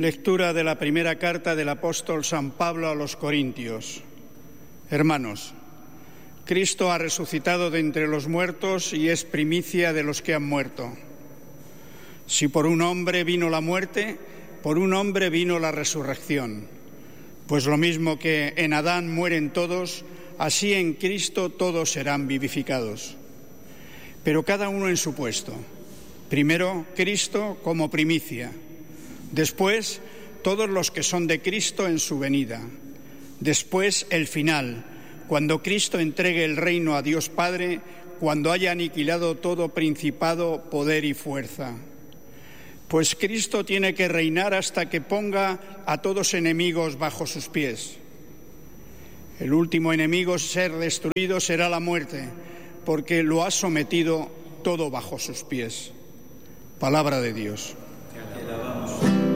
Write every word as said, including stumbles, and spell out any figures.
Lectura de la primera carta del apóstol San Pablo a los Corintios. Hermanos, Cristo ha resucitado de entre los muertos y es primicia de los que han muerto. Si por un hombre vino la muerte, por un hombre vino la resurrección. Pues lo mismo que en Adán mueren todos, así en Cristo todos serán vivificados. Pero cada uno en su puesto. Primero, Cristo como primicia. Después, todos los que son de Cristo en su venida. Después, el final, cuando Cristo entregue el reino a Dios Padre, cuando haya aniquilado todo principado, poder y fuerza. Pues Cristo tiene que reinar hasta que ponga a todos enemigos bajo sus pies. El último enemigo a ser destruido será la muerte, porque lo ha sometido todo bajo sus pies. Palabra de Dios.